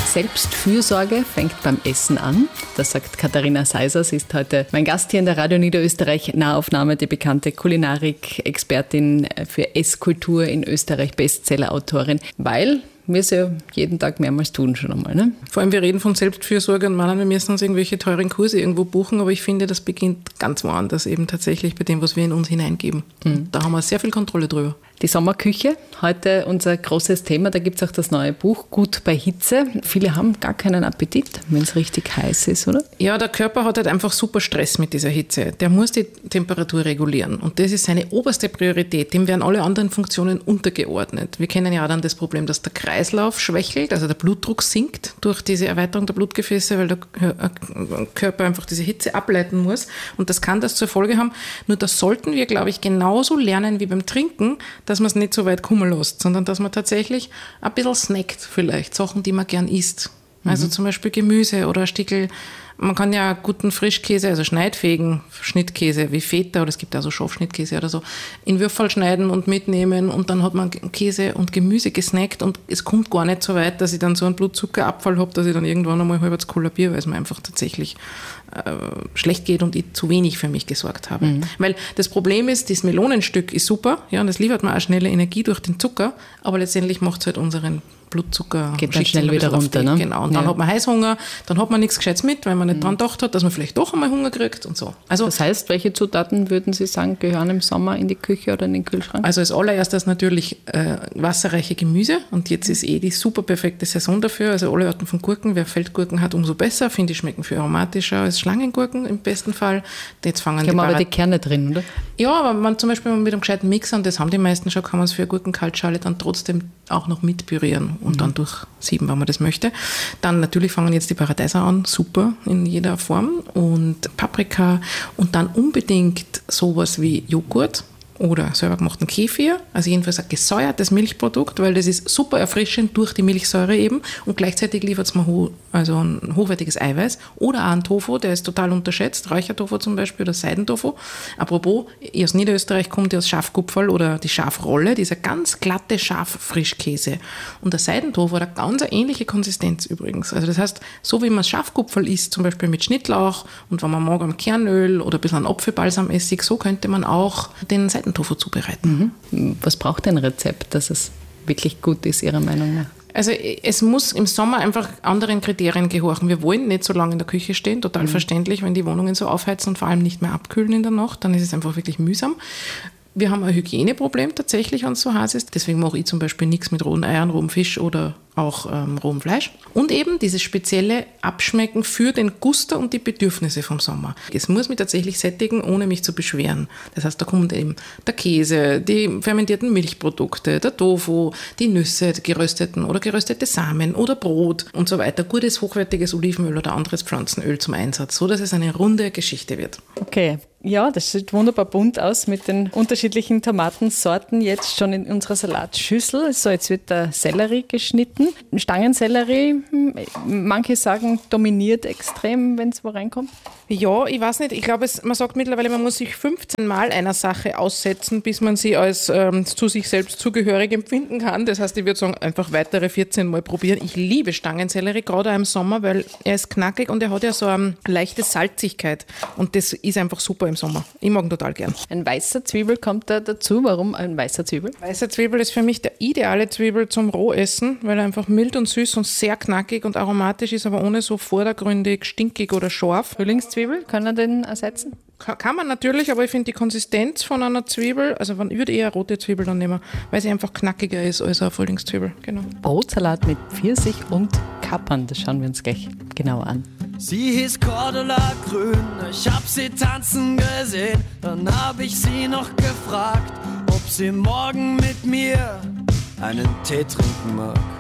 Selbstfürsorge fängt beim Essen an. Das sagt Katharina Seiser. Sie ist heute mein Gast hier in der Radio Niederösterreich Nahaufnahme, die bekannte Kulinarik-Expertin für Esskultur in Österreich, Bestseller-Autorin, weil wir es ja jeden Tag mehrmals tun schon einmal. Ne? Vor allem, wir reden von Selbstfürsorge und meinen, wir müssen uns irgendwelche teuren Kurse irgendwo buchen, aber ich finde, das beginnt ganz woanders, eben tatsächlich bei dem, was wir in uns hineingeben. Da haben wir sehr viel Kontrolle drüber. Die Sommerküche, heute unser großes Thema, da gibt es auch das neue Buch, Gut bei Hitze. Viele haben gar keinen Appetit, wenn es richtig heiß ist, oder? Ja, der Körper hat halt einfach super Stress mit dieser Hitze. Der muss die Temperatur regulieren und das ist seine oberste Priorität. Dem werden alle anderen Funktionen untergeordnet. Wir kennen ja auch dann das Problem, dass der Kreislauf schwächelt, also der Blutdruck sinkt durch diese Erweiterung der Blutgefäße, weil der Körper einfach diese Hitze ableiten muss und das kann das zur Folge haben. Nur das sollten wir, glaube ich, genauso lernen wie beim Trinken, dass man es nicht so weit kommen lässt, sondern dass man tatsächlich ein bisschen snackt vielleicht, Sachen, die man gern isst. Also zum Beispiel Gemüse oder Stickel. Man kann ja guten Frischkäse, also schneidfähigen Schnittkäse wie Feta oder es gibt auch so Schafschnittkäse oder so, in Würfel schneiden und mitnehmen und dann hat man Käse und Gemüse gesnackt und es kommt gar nicht so weit, dass ich dann so einen Blutzuckerabfall habe, dass ich dann irgendwann einmal halbwegs kollabiere, weil es mir einfach tatsächlich schlecht geht und ich zu wenig für mich gesorgt habe. Weil das Problem ist, das Melonenstück ist super, ja, und das liefert mir auch schnelle Energie durch den Zucker, aber letztendlich macht es halt unseren Blutzucker geht dann schnell wieder runter, ne? Genau, und dann hat man Heißhunger, dann hat man nichts Gescheites mit, weil man nicht dran gedacht hat, dass man vielleicht doch einmal Hunger kriegt und so. Also, das heißt, welche Zutaten würden Sie sagen, gehören im Sommer in die Küche oder in den Kühlschrank? Also als allererstes natürlich wasserreiche Gemüse und jetzt ist die super perfekte Saison dafür, also alle Arten von Gurken, wer Feldgurken hat, umso besser, finde ich, schmecken viel aromatischer als Schlangengurken im besten Fall. Jetzt fangen die haben aber die Kerne drin, oder? Ja, aber man zum Beispiel mit einem gescheiten Mixer, und das haben die meisten schon, kann man es für eine Gurkenkaltschale dann trotzdem auch noch mitpürieren und dann durchsieben, wenn man das möchte. Dann natürlich fangen jetzt die Paradeiser an, super in jeder Form und Paprika und dann unbedingt sowas wie Joghurt oder selber gemachten Kefir, also jedenfalls ein gesäuertes Milchprodukt, weil das ist super erfrischend durch die Milchsäure eben und gleichzeitig liefert es mir also ein hochwertiges Eiweiß oder auch ein Tofu, der ist total unterschätzt, Räuchertofu zum Beispiel oder Seidentofu. Apropos, ich aus Niederösterreich komme aus Schafkupferl oder die Schafrolle, dieser ganz glatte Schaffrischkäse und der Seidentofu hat eine ganz ähnliche Konsistenz übrigens. Also das heißt, so wie man Schafkupferl isst, zum Beispiel mit Schnittlauch und wenn man mag am Kernöl oder ein bisschen an Apfelbalsamessig, so könnte man auch den Seidentofu zubereiten. Was braucht ein Rezept, dass es wirklich gut ist, Ihrer Meinung nach? Also es muss im Sommer einfach anderen Kriterien gehorchen. Wir wollen nicht so lange in der Küche stehen, total verständlich, wenn die Wohnungen so aufheizen und vor allem nicht mehr abkühlen in der Nacht, dann ist es einfach wirklich mühsam. Wir haben ein Hygieneproblem tatsächlich, wenn es so heiß ist. Deswegen mache ich zum Beispiel nichts mit rohen Eiern, rohem Fisch oder auch rohem Fleisch. Und eben dieses spezielle Abschmecken für den Guster und die Bedürfnisse vom Sommer. Es muss mich tatsächlich sättigen, ohne mich zu beschweren. Das heißt, da kommt eben der Käse, die fermentierten Milchprodukte, der Tofu, die Nüsse, die gerösteten oder geröstete Samen oder Brot und so weiter. Gutes, hochwertiges Olivenöl oder anderes Pflanzenöl zum Einsatz, so dass es eine runde Geschichte wird. Okay. Ja, das sieht wunderbar bunt aus mit den unterschiedlichen Tomatensorten jetzt schon in unserer Salatschüssel. So, jetzt wird der Sellerie geschnitten. Stangensellerie, manche sagen, dominiert extrem, wenn es wo reinkommt. Ja, ich weiß nicht. Ich glaube, man sagt mittlerweile, man muss sich 15 Mal einer Sache aussetzen, bis man sie als zu sich selbst zugehörig empfinden kann. Das heißt, ich würde sagen, einfach weitere 14 Mal probieren. Ich liebe Stangensellerie, gerade auch im Sommer, weil er ist knackig und er hat ja so eine leichte Salzigkeit. Und das ist einfach super im Sommer. Ich mag ihn total gern. Ein weißer Zwiebel kommt da dazu. Warum ein weißer Zwiebel? Weißer Zwiebel ist für mich der ideale Zwiebel zum Rohessen, weil er einfach mild und süß und sehr knackig und aromatisch ist, aber ohne so vordergründig, stinkig oder scharf. Frühlingszwiebel, kann er den ersetzen? Kann man natürlich, aber ich finde die Konsistenz von einer Zwiebel, also ich würde eher rote Zwiebel dann nehmen, weil sie einfach knackiger ist als eine Frühlingszwiebel. Genau. Brotsalat mit Pfirsich und Kapern, das schauen wir uns gleich genauer an. Sie hieß Cordula Grün, ich hab sie tanzen gesehen. Dann hab ich sie noch gefragt, ob sie morgen mit mir einen Tee trinken mag.